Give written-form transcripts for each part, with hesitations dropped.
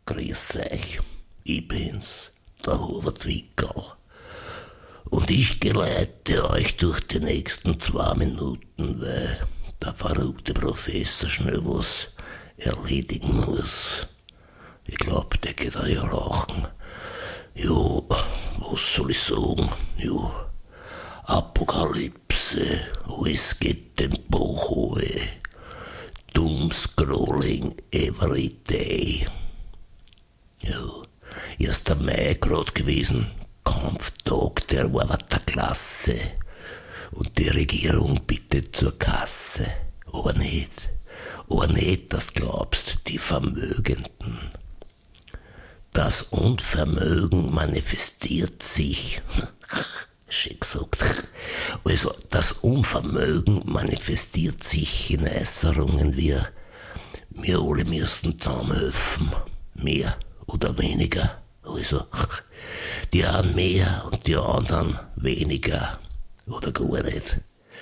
Grüß euch, ich bin's, der Hubert Wickel. Und ich geleite euch durch die nächsten 2 Minuten, weil der verrückte Professor schnell was erledigen muss. Ich glaub, der geht ja rauchen. Jo, was soll ich sagen? Jo, Apokalypse, alles geht den Bach runter. Doomscrolling every day. Ja, 1. Mai grad gewesen, Kampftag der Arbeiterklasse. Und die Regierung bittet zur Kasse. Aber nicht, dass glaubst, die Vermögenden. Das Unvermögen manifestiert sich. Schön gesagt. Also, das Unvermögen manifestiert sich in Äußerungen wie: wir alle müssen zusammenhelfen. Mehr oder weniger. Also, die einen mehr und die anderen weniger. Oder gar nicht.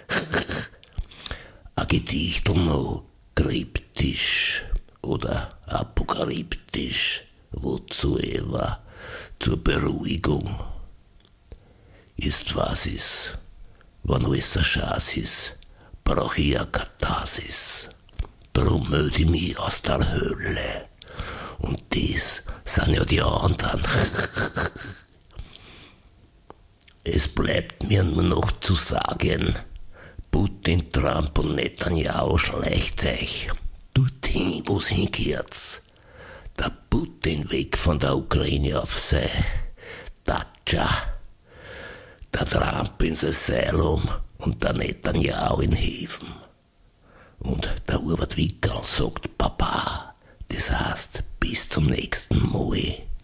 Ein Gedichtel noch kryptisch oder apokalyptisch, wozu ever, zur Beruhigung. Ist was ist, wenn alles ein Schatz ist, brauch ich eine Katharsis. Darum melde ich mich aus der Hölle. Und das sind ja die anderen. Es bleibt mir nur noch zu sagen, Putin, Trump und Netanyahu schleicht euch dorthin, wo's hingehört. Der Putin weg von der Ukraine auf sei Datscha, der Trump ins Asylum und der Netanyahu in Häfen. Und der Hubert Wickel sagt Papa, das heißt bis zum nächsten Mal.